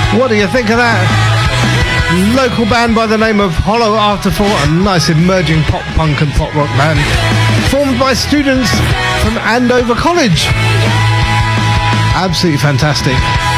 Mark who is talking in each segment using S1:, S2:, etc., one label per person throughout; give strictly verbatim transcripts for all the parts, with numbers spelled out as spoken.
S1: What do you think of that? Local band by the name of Hollow Afterthought, a nice emerging pop punk and pop rock band formed by students from Andover College. Absolutely fantastic.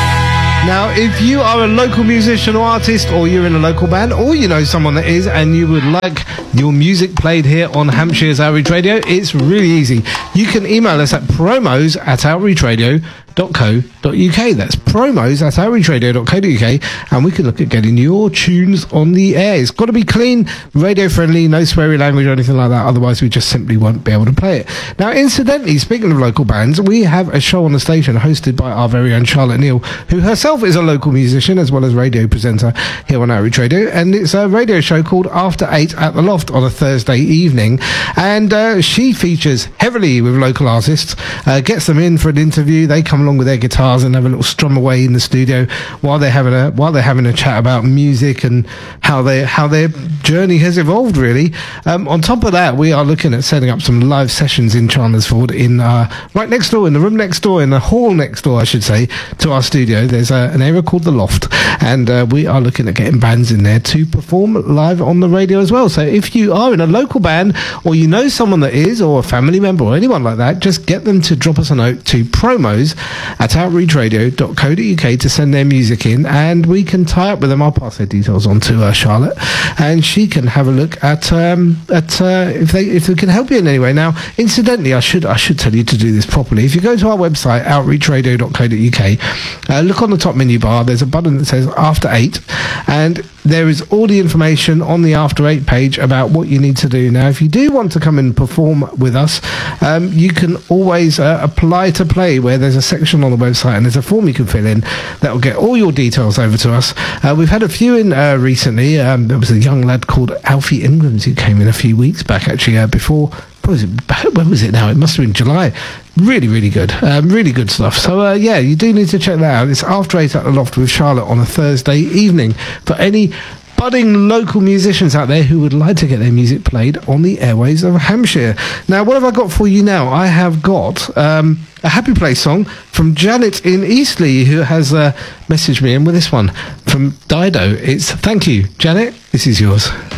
S1: Now, if you are a local musician or artist, or you're in a local band, or you know someone that is, and you would like your music played here on Hampshire's Outreach Radio, it's really easy. You can email us at promos at outreachradio dot co dot uk. That's promos at outreachradio dot co dot uk, and we can look at getting your tunes on the air. It's got to be clean, radio friendly, no sweary language or anything like that, otherwise we just simply won't be able to play it. Now, incidentally, speaking of local bands, we have a show on the station hosted by our very own Charlotte Neal, who herself is a local musician as well as radio presenter here on Outreach Radio, and it's a radio show called After Eight at the Loft on a Thursday evening, and uh, she features heavily with local artists, uh, gets them in for an interview, they come along with their guitars and have a little strum away in the studio while they're having a while they're having a chat about music and how they how their journey has evolved, really. Um, on top of that, we are looking at setting up some live sessions in Chandlersford, in uh, right next door, in the room next door, in the hall next door, I should say, to our studio. There's a, an area called the Loft, and uh, we are looking at getting bands in there to perform live on the radio as well. So if you are in a local band, or you know someone that is, or a family member or anyone like that, just get them to drop us a note to promos at outreachradio dot co dot uk to send their music in, and we can tie up with them. I'll pass their details on to uh, Charlotte, and she can have a look at um, at uh, if they if we can help you in any way. Now, incidentally, I should I should tell you to do this properly. If you go to our website, outreachradio dot co dot uk, uh, look on the top menu bar. There's a button that says After Eight, and there is all the information on the After Eight page about what you need to do. Now, if you do want to come and perform with us, um, you can always uh, apply to play, where there's a section on the website and there's a form you can fill in that will get all your details over to us. Uh, we've had a few in uh, recently. Um, there was a young lad called Alfie Ingrams who came in a few weeks back, actually, uh, before, what was it, when was it now? It must have been July. Really, really good. Um, really good stuff. So, uh, yeah, you do need to check that out. It's After Eight at the Loft with Charlotte on a Thursday evening. For any budding local musicians out there who would like to get their music played on the airways of Hampshire. Now, what have I got for you now? I have got um, a Happy Place song from Janet in Eastleigh, who has uh, messaged me in with this one from Dido. It's Thank You, Janet. This is yours.